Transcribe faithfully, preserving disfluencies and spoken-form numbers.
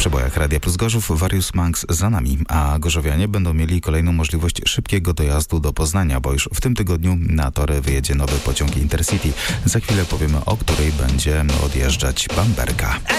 przebojach Radia Plus Gorzów Various Monks za nami, a gorzowianie będą mieli kolejną możliwość szybkiego dojazdu do Poznania, bo już w tym tygodniu na tory wyjedzie nowy pociąg Intercity. Za chwilę powiemy, o której będzie odjeżdżać Bamberga.